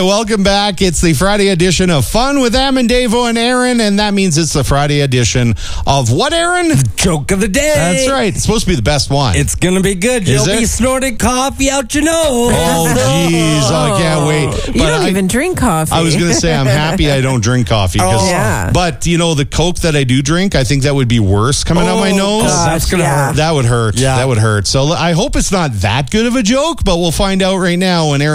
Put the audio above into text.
welcome back. It's the Friday edition of Fun with Em and Davo and Aaron, and that means it's the Friday edition of what, Aaron? Joke of the day. That's right. It's supposed to be the best one. It's going to be good. You'll be snorting coffee out your nose. Oh, jeez. I can't wait. You don't even drink coffee. I was going to say I'm happy I don't drink coffee. But, you know, the Coke that I do drink, I think that would be worse coming out my nose. That's going to hurt. That would hurt. Yeah. That would hurt. So I hope it's not that good of a joke, but we'll find out right now when Aaron